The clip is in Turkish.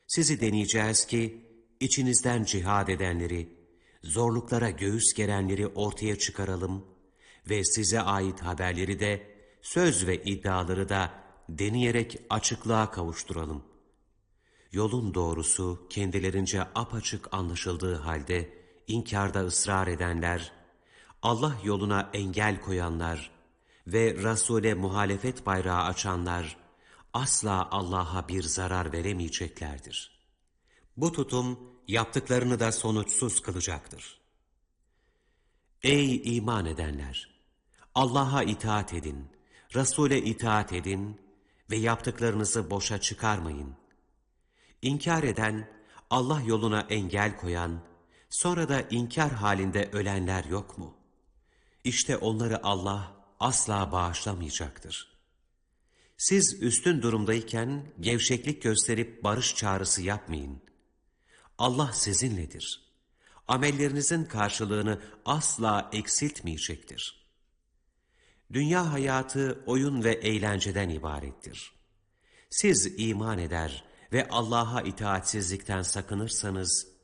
Sizi deneyeceğiz ki, içinizden cihad edenleri, zorluklara göğüs gerenleri ortaya çıkaralım ve size ait haberleri de, söz ve iddiaları da deneyerek açıklığa kavuşturalım. Yolun doğrusu kendilerince apaçık anlaşıldığı halde inkarda ısrar edenler, Allah yoluna engel koyanlar ve Resul'e muhalefet bayrağı açanlar asla Allah'a bir zarar veremeyeceklerdir. Bu tutum yaptıklarını da sonuçsuz kılacaktır. Ey iman edenler! Allah'a itaat edin, Resul'e itaat edin ve yaptıklarınızı boşa çıkarmayın. İnkar eden, Allah yoluna engel koyan, sonra da inkar halinde ölenler yok mu? İşte onları Allah asla bağışlamayacaktır. Siz üstün durumdayken gevşeklik gösterip barış çağrısı yapmayın. Allah sizinledir. Amellerinizin karşılığını asla eksiltmeyecektir. Dünya hayatı oyun ve eğlenceden ibarettir. Siz iman eder ve Allah'a itaatsizlikten sakınırsanız,